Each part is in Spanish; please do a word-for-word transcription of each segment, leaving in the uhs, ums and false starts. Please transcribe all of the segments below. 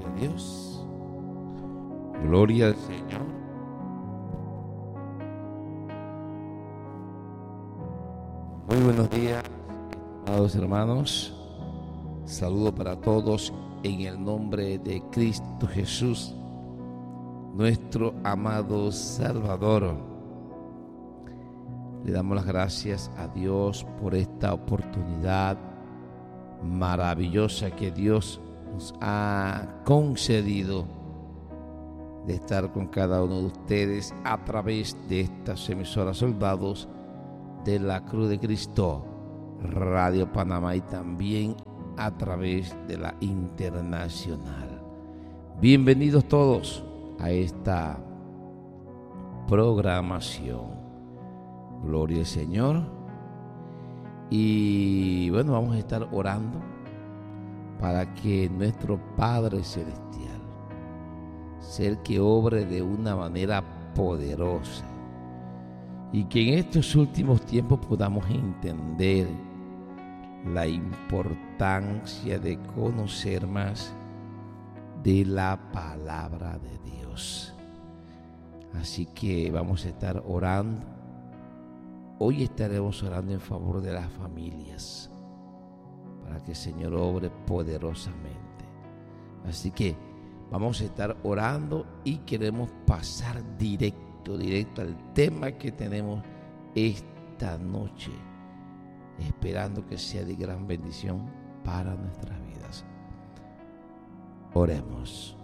Gloria a Dios. Gloria al Señor. Muy buenos días, amados hermanos. Saludo para todos en el nombre de Cristo Jesús, nuestro amado Salvador. Le damos las gracias a Dios por esta oportunidad maravillosa que Dios nos ha concedido de estar con cada uno de ustedes a través de estas emisoras Soldados de la Cruz de Cristo, Radio Panamá, y también a través de la Internacional. Bienvenidos todos a esta programación. Gloria al Señor. Y bueno, vamos a estar orando para que nuestro Padre Celestial sea el que obre de una manera poderosa, y que en estos últimos tiempos podamos entender la importancia de conocer más de la palabra de Dios. Así que vamos a estar orando. Hoy estaremos orando en favor de las familias, para que el Señor obre poderosamente. Así que vamos a estar orando y queremos pasar directo, directo al tema que tenemos esta noche, esperando que sea de gran bendición para nuestras vidas. Oremos.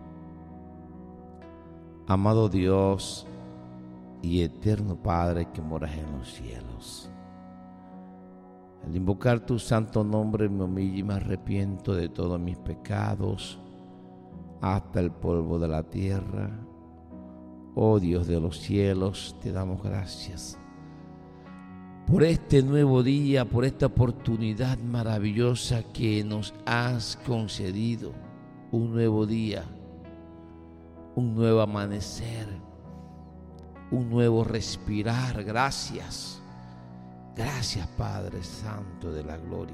Amado Dios y eterno Padre que moras en los cielos, al invocar tu santo nombre me humillo y me arrepiento de todos mis pecados hasta el polvo de la tierra. Oh Dios de los cielos, te damos gracias por este nuevo día, por esta oportunidad maravillosa que nos has concedido. Un nuevo día, un nuevo amanecer, un nuevo respirar. Gracias, gracias Padre Santo de la gloria.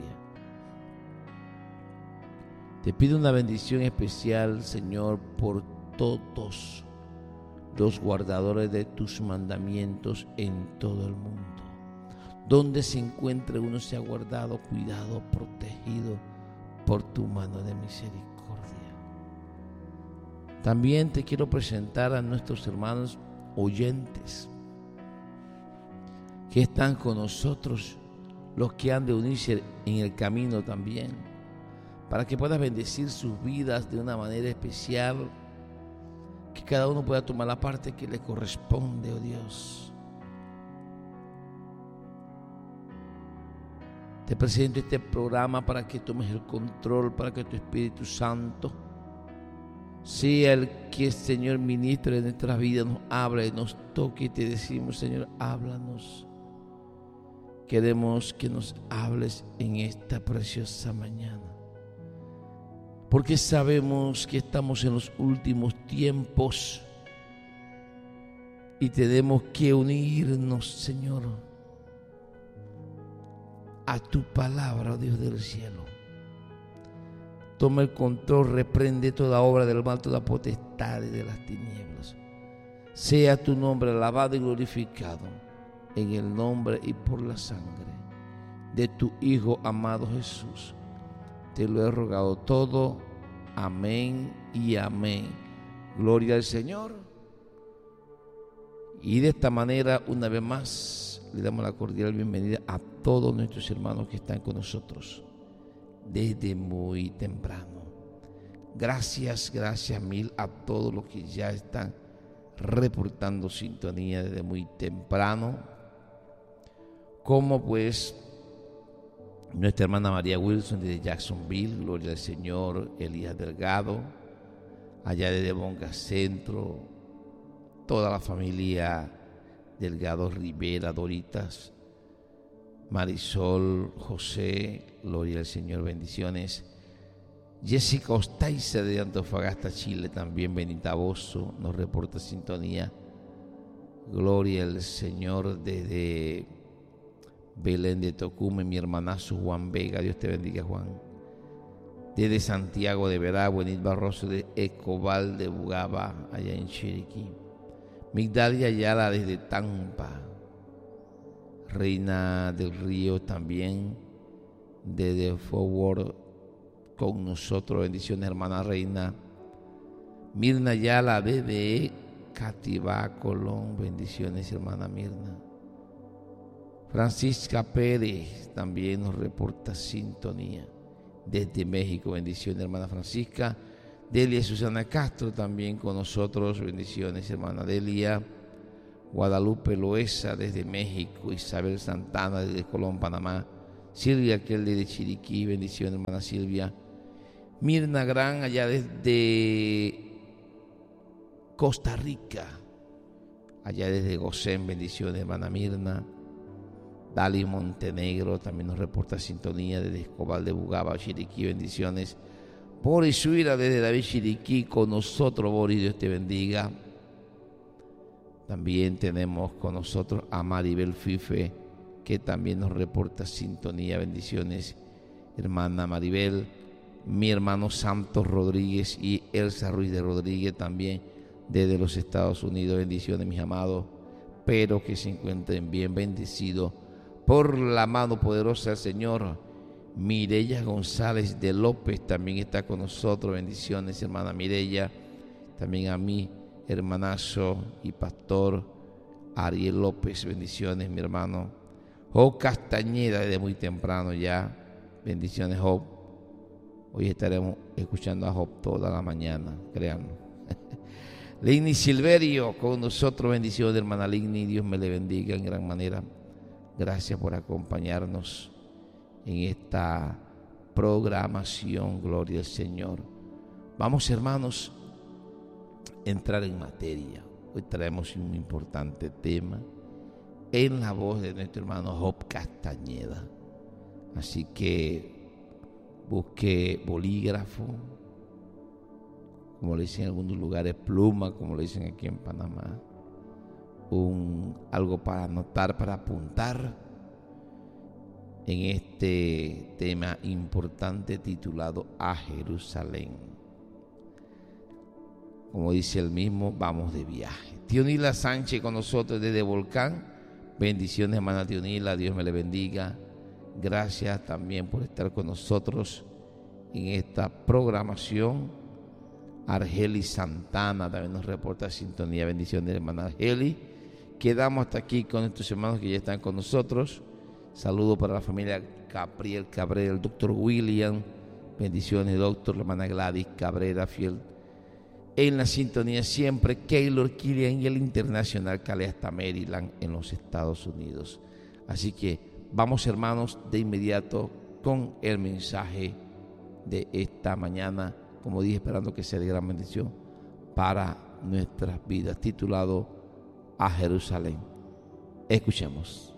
Te pido una bendición especial, Señor, por todos los guardadores de tus mandamientos en todo el mundo. Donde se encuentre uno sea guardado, cuidado, protegido por tu mano de misericordia. También te quiero presentar a nuestros hermanos oyentes que están con nosotros, los que han de unirse en el camino también, para que puedas bendecir sus vidas de una manera especial, que cada uno pueda tomar la parte que le corresponde, oh Dios. Te presento este programa para que tomes el control, para que tu Espíritu Santo sea el que el Señor ministre en nuestras vidas, nos hable, nos toque, y te decimos, Señor, háblanos. Queremos que nos hables en esta preciosa mañana, porque sabemos que estamos en los últimos tiempos y tenemos que unirnos, Señor, a tu palabra, oh Dios del cielo. Toma el control, reprende toda obra del mal, toda potestad de las tinieblas. Sea tu nombre alabado y glorificado en el nombre y por la sangre de tu Hijo amado Jesús. Te lo he rogado todo. Amén y amén. Gloria al Señor. Y de esta manera, una vez más, le damos la cordial bienvenida a todos nuestros hermanos que están con nosotros desde muy temprano. Gracias, gracias mil a todos los que ya están reportando sintonía desde muy temprano, como pues nuestra hermana María Wilson desde Jacksonville, gloria al Señor. Elías Delgado allá desde Bonga Centro, toda la familia Delgado Rivera, Doritas, Marisol, José, gloria al Señor, bendiciones. Jessica Ostaiza de Antofagasta, Chile, también Benita Bozo nos reporta sintonía. Gloria al Señor desde Belén de Tocumen, mi hermanazo Juan Vega, Dios te bendiga, Juan. desde Santiago de Veragua, Enid Barroso de Escobal de Bugaba, allá en Chiriquí. Migdalia Ayala desde Tampa. Reina del Río también desde Forward con nosotros. Bendiciones, hermana Reina. Mirna Ayala desde Cativá, Colón. Bendiciones, hermana Mirna. Francisca Pérez también nos reporta sintonía desde México. Bendiciones, hermana Francisca. Delia Susana Castro también con nosotros. Bendiciones, hermana Delia. Guadalupe Loesa desde México. Isabel Santana desde Colón, Panamá. Silvia Aquel desde Chiriquí. Bendiciones, hermana Silvia. Mirna Gran allá desde Costa Rica. Allá desde Gosén. Bendiciones, hermana Mirna. Dali Montenegro también nos reporta sintonía desde Escobal de Bugaba, Chiriquí. Bendiciones. Boris Suira desde David, Chiriquí con nosotros. Boris, Dios te bendiga. También tenemos con nosotros a Maribel Fife, que también nos reporta sintonía. Bendiciones, hermana Maribel. Mi hermano Santos Rodríguez y Elsa Ruiz de Rodríguez también desde los Estados Unidos. Bendiciones, mis amados. Espero que se encuentren bien bendecidos por la mano poderosa del Señor. Mireya González de López también está con nosotros. Bendiciones, hermana Mireya. También a mí, hermanazo y pastor Ariel López. Bendiciones, mi hermano. Job Castañeda desde muy temprano ya. Bendiciones, Job. Hoy estaremos escuchando a Job toda la mañana, créanme. Ligny Silverio con nosotros. Bendiciones, hermana Ligny. Dios me le bendiga en gran manera. Gracias por acompañarnos en esta programación. Gloria al Señor. Vamos, hermanos, a entrar en materia. Hoy traemos un importante tema en la voz de nuestro hermano Job Castañeda. Así que busque bolígrafo, como le dicen en algunos lugares, pluma, como le dicen aquí en Panamá. Un, algo para anotar, para apuntar en este tema importante titulado A Jerusalén. Como dice el mismo, vamos de viaje. Tionila Sánchez con nosotros desde Volcán. Bendiciones, hermana Tionila, Dios me le bendiga. Gracias también por estar con nosotros en esta programación. Argeli Santana también nos reporta sintonía. Bendiciones, hermana Argeli. Quedamos hasta aquí con nuestros hermanos que ya están con nosotros. Saludos para la familia Gabriel Cabrera, el doctor William. Bendiciones, doctor. La hermana Gladys Cabrera, fiel en la sintonía siempre. Keylor Killian y el internacional Cale hasta Maryland en los Estados Unidos. Así que vamos, hermanos, de inmediato con el mensaje de esta mañana. Como dije, esperando que sea de gran bendición para nuestras vidas, titulado A Jerusalén. Escuchemos.